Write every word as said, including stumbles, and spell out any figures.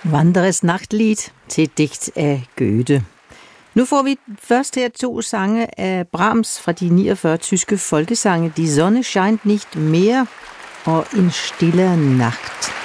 Wanderers Nachtlied til et digt af Goethe. Nu får vi først her to sange af Brahms fra de niogfyrre tyske folkesange Die Sonne scheint nicht mehr og En stiller Nacht.